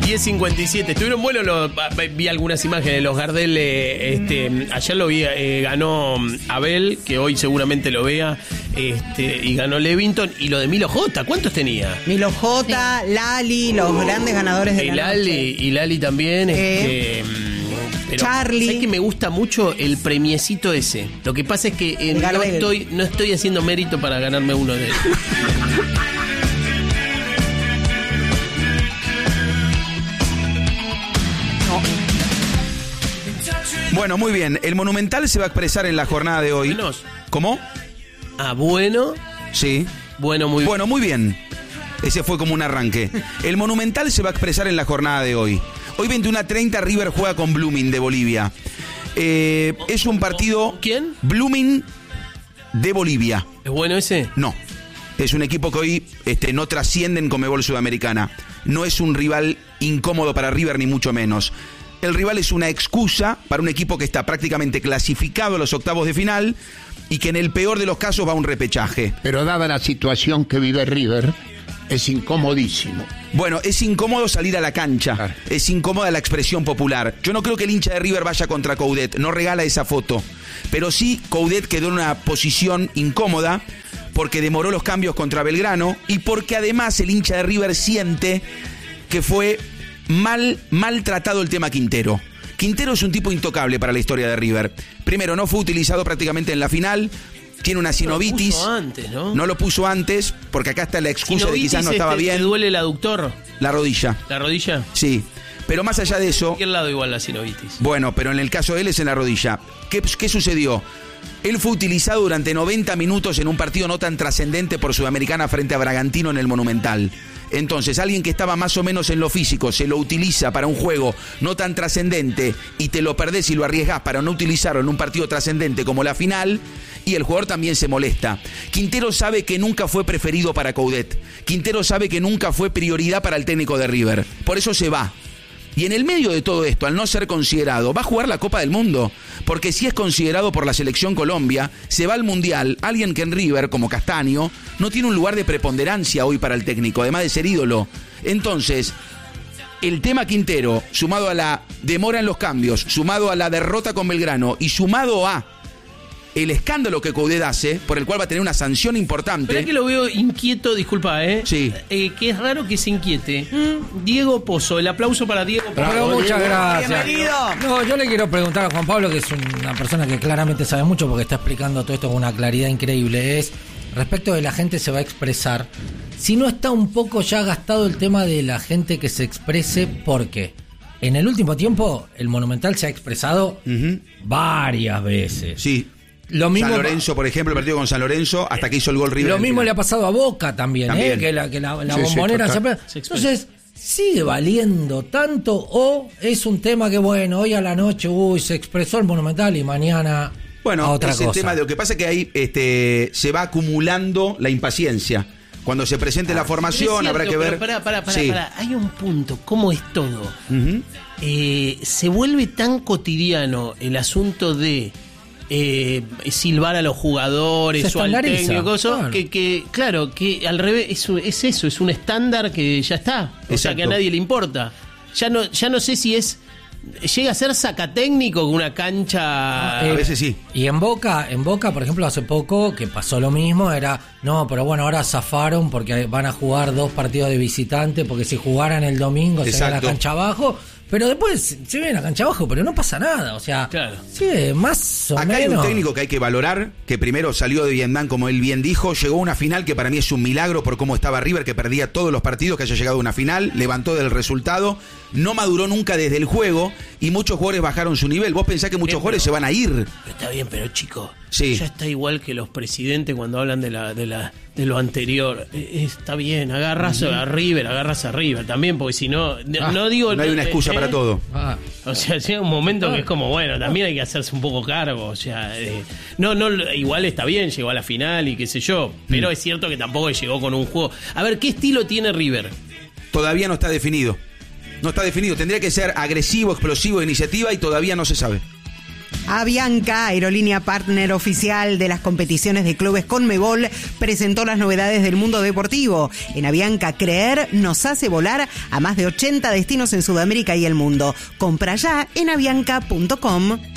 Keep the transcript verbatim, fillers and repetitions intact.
diez cincuenta y siete. Estuvieron buenos los, vi algunas imágenes. Los Gardel, eh, este, ayer lo vi, eh, ganó Abel, que hoy seguramente lo vea, este, y ganó Levington. Y lo de Milo J, ¿cuántos tenía? Milo J, sí. Lali, los grandes ganadores de y la Lali, noche. Y Lali también, eh. este... Pero, Charlie. ¿sabes que me gusta mucho el premiecito ese? Lo que pasa es que eh, no, estoy, no estoy haciendo mérito para ganarme uno de ellos. Bueno, muy bien. El Monumental se va a expresar en la jornada de hoy. Buenos. ¿Cómo? Ah, bueno. Sí. Bueno, muy bien. Bueno, muy bien. Ese fue como un arranque. El Monumental se va a expresar en la jornada de hoy. Hoy veintiuno treinta River juega con Blooming de Bolivia. Eh, es un partido... ¿Quién? Blooming de Bolivia. ¿Es bueno ese? No. Es un equipo que hoy este, no trasciende en Conmebol Sudamericana. No es un rival incómodo para River, ni mucho menos. El rival es una excusa para un equipo que está prácticamente clasificado a los octavos de final y que en el peor de los casos va a un repechaje. Pero dada la situación que vive River, es incomodísimo. Bueno, es incómodo salir a la cancha. Claro. Es incómoda la expresión popular. Yo no creo que el hincha de River vaya contra Coudet. No regala esa foto. Pero sí, Coudet quedó en una posición incómoda porque demoró los cambios contra Belgrano y porque además el hincha de River siente que fue mal, maltratado el tema Quintero. Quintero es un tipo intocable para la historia de River. Primero, no fue utilizado prácticamente en la final. Tiene una sinovitis. No lo puso antes, ¿no? No lo puso antes, porque acá está la excusa sinovitis de quizás no estaba este, bien. ¿Te duele el aductor? La rodilla. ¿La rodilla? Sí. Pero más allá de eso... ¿En cualquier lado igual la sinovitis? Bueno, pero en el caso de él es en la rodilla. ¿Qué, qué sucedió? Él fue utilizado durante noventa minutos en un partido no tan trascendente por Sudamericana frente a Bragantino en el Monumental. Entonces, alguien que estaba más o menos en lo físico se lo utiliza para un juego no tan trascendente y te lo perdés y lo arriesgás para no utilizarlo en un partido trascendente como la final, y el jugador también se molesta. Quintero sabe que nunca fue preferido para Coudet. Quintero sabe que nunca fue prioridad para el técnico de River. Por eso se va. Y en el medio de todo esto, al no ser considerado, va a jugar la Copa del Mundo. Porque si es considerado por la selección Colombia, se va al Mundial alguien que en River, como Castaño, no tiene un lugar de preponderancia hoy para el técnico, además de ser ídolo. Entonces, el tema Quintero, sumado a la demora en los cambios, sumado a la derrota con Belgrano y sumado a el escándalo que Coudet hace, por el cual va a tener una sanción importante. Pero es que lo veo inquieto, disculpa, ¿eh? Sí. Eh, que es raro que se inquiete. Mm, Diego Pozo, el aplauso para Diego Pozo. Pero muchas gracias. Bienvenido. No, yo le quiero preguntar a Juan Pablo, que es una persona que claramente sabe mucho porque está explicando todo esto con una claridad increíble. Es, respecto de la gente se va a expresar, si no está un poco ya gastado el tema de la gente que se exprese, porque en el último tiempo el Monumental se ha expresado uh-huh. varias veces. Sí. Lo mismo, San Lorenzo, por ejemplo, el partido con San Lorenzo, hasta que hizo el gol River. Lo mismo le ha pasado a Boca también, también. ¿eh? Que la, que la, la sí, bombonera sí, siempre... se Entonces, ¿sigue valiendo tanto o es un tema que, bueno, hoy a la noche, uy, se expresó el Monumental y mañana bueno, a otra es el cosa? tema de lo que pasa es que ahí este, se va acumulando la impaciencia. Cuando se presente ah, la formación, cierto, habrá que ver... Pará, pará, pará, sí. pará. Hay un punto, ¿cómo es todo? Uh-huh. Eh, se vuelve tan cotidiano el asunto de... Eh, silbar a los jugadores o al técnico, claro. Que, que claro, que al revés es, es eso, es un estándar que ya está, o Exacto. sea que a nadie le importa. Ya no, ya no sé si es llega a ser sacatécnico con una cancha. Eh, a veces sí. Y en Boca, en Boca, por ejemplo, hace poco que pasó lo mismo, era, no, pero bueno, ahora zafaron porque van a jugar dos partidos de visitante, porque si jugaran el domingo se van a la cancha abajo. Pero después se ven a cancha abajo, pero no pasa nada, o sea, claro. sí, más o Acá menos. Hay un técnico que hay que valorar, que primero salió de Vietnam, como él bien dijo, llegó a una final que para mí es un milagro por cómo estaba River, que perdía todos los partidos, que haya llegado a una final, levantó del resultado, no maduró nunca desde el juego y muchos jugadores bajaron su nivel. Vos pensás que muchos bien, jugadores pero, se van a ir. Pero está bien, pero chico, sí. ya está igual que los presidentes cuando hablan de la de la de lo anterior. Eh, está bien, agarras uh-huh. a River, agarras a River también, porque si no, ah, no digo... No hay una excusa eh, para todo. Ah. O sea, llega un momento que es como, bueno, también hay que hacerse un poco cargo, o sea, eh, no, no, igual está bien, llegó a la final y qué sé yo, pero mm. es cierto que tampoco llegó con un juego. A ver, ¿qué estilo tiene River? Todavía no está definido. No está definido, tendría que ser agresivo, explosivo, iniciativa y todavía no se sabe. Avianca, aerolínea partner oficial de las competiciones de clubes Conmebol, presentó las novedades del mundo deportivo. En Avianca, creer nos hace volar a más de ochenta destinos en Sudamérica y el mundo. Compra ya en avianca punto com.